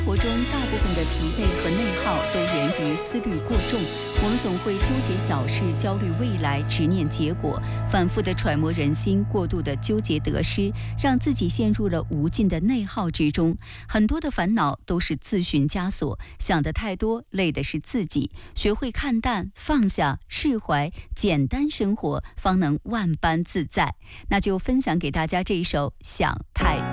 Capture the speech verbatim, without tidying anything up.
活中大部分的疲惫和内耗都源于思虑过重，我们总会纠结小事，焦虑未来，执念结果，反复的揣摩人心，过度的纠结得失，让自己陷入了无尽的内耗之中。很多的烦恼都是自寻枷锁，想得太多，累的是自己。学会看淡、放下、释怀，简单生活，方能万般自在。那就分享给大家这一首《想太多》。